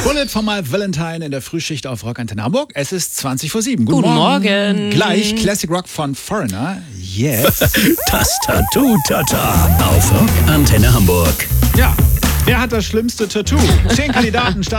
Bullet von My Valentine in der Frühschicht auf Rock Antenne Hamburg. Es ist 20 vor 7. Guten Morgen. Gleich Classic Rock von Foreigner. Yes. Das Tattoo-Tata auf Rock Antenne Hamburg. Ja, wer hat das schlimmste Tattoo? 10 Kandidaten